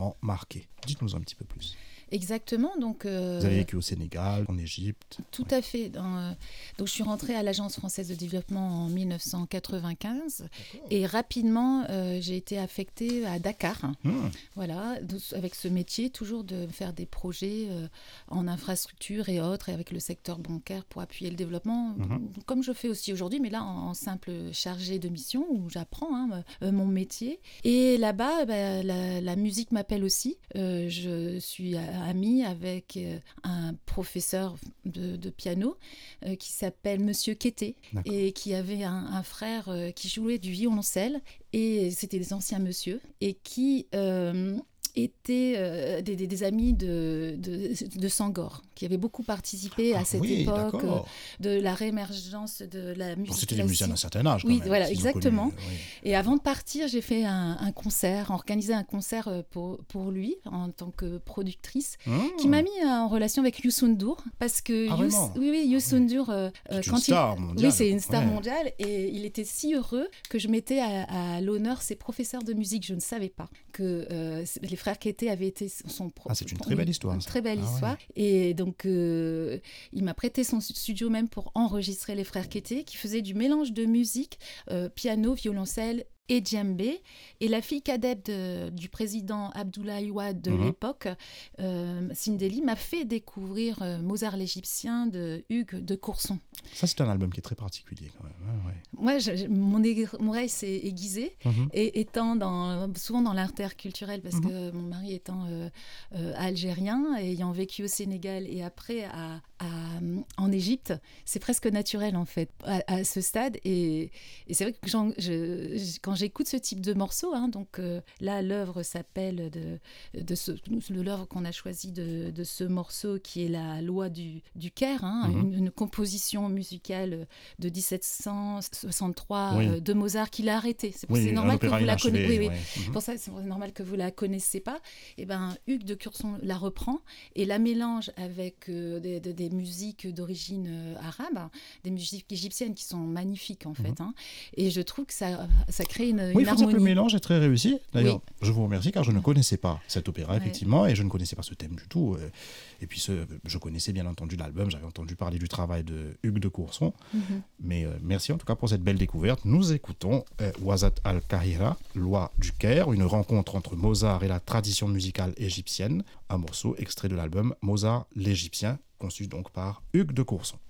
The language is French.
particulièrement marqué. Dites-nous un petit peu plus. Exactement. Donc, Vous avez vécu au Sénégal, en Égypte. Tout à fait. Donc, je suis rentrée à l'Agence française de développement en 1995 et rapidement, j'ai été affectée à Dakar. Voilà, avec ce métier, toujours de faire des projets en infrastructure et autres, et avec le secteur bancaire pour appuyer le développement, comme je fais aussi aujourd'hui, mais là en simple chargée de mission où j'apprends mon métier. Et là-bas, la musique m'appelle aussi. Je suis amie avec un professeur de piano qui s'appelle Monsieur Kété et qui avait un frère qui jouait du violoncelle, et c'était des anciens monsieur et qui étaient des amis de Sangor, qui avaient beaucoup participé à cette époque de la réémergence de la musique. C'était des musiciens d'un certain âge. Oui, quand même, voilà, exactement. Connu, oui. Et avant de partir, j'ai fait un concert, organisé un concert pour lui en tant que productrice, qui m'a mis en relation avec Youssou N'Dour, parce que Youssou N'Dour, c'est une star mondiale, et il était si heureux que je mettais à l'honneur ses professeurs de musique. Je ne savais pas que les frères Kété avaient été c'est une très belle histoire. Une très belle histoire. Et donc, il m'a prêté son studio même pour enregistrer les frères Kété, qui faisaient du mélange de musique, piano, violoncelle et djembé. Et la fille cadette du président Abdoulaye Wade de l'époque, Sindeli, m'a fait découvrir Mozart l'Égyptien de Hugues de Courson. Ça, c'est un album qui est très particulier quand même. Moi, mon oreille s'est aiguisée, et étant souvent dans l'interculturel, parce que mon mari étant algérien, ayant vécu au Sénégal et après en Égypte, c'est presque naturel en fait à ce stade. Et c'est vrai que quand j'écoute ce type de morceau, donc là l'œuvre s'appelle l'œuvre qu'on a choisi de ce morceau, qui est la loi du Caire, une composition musicale de 1763 de Mozart, qu'il a arrêté. C'est normal que vous la connaissiez. Pour ça, c'est normal que vous la connaissez pas. Et Hugues de Courson la reprend et la mélange avec des musiques d'origine arabe, des musiques égyptiennes qui sont magnifiques en fait. Et je trouve que ça crée une harmonie. Il faut dire que le mélange est très réussi. D'ailleurs, je vous remercie, car je ne connaissais pas cet opéra, effectivement, et je ne connaissais pas ce thème du tout. Et puis, je connaissais bien entendu l'album, j'avais entendu parler du travail de Hugues de Courson. Mais merci en tout cas pour cette belle découverte. Nous écoutons Wazat al-Kahira, Loi du Caire, une rencontre entre Mozart et la tradition musicale égyptienne, un morceau extrait de l'album Mozart l'Égyptien, conçu donc par Hugues de Courson.